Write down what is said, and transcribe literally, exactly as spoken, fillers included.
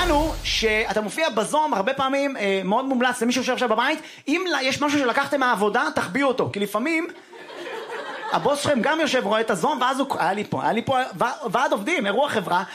העניין הוא שאתה מופיע בזום הרבה פעמים, מאוד מומלץ למי שיושב עכשיו בבית, אם יש משהו שלקחתם מהעבודה, תחביאו אותו, כי לפעמים הבוס שלכם גם יושב רואה את הזום, ואז הוא, היה לי פה, היה לי פה ועד עובדים, אירוע חברה,